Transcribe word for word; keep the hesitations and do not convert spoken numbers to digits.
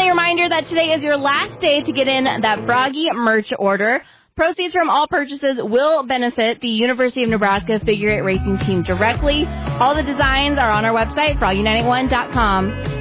Friendly reminder that today is your last day to get in that Froggy merch order. Proceeds from all purchases will benefit the University of Nebraska Figure Eight Racing Team directly. All the designs are on our website, froggy nine eight one dot com.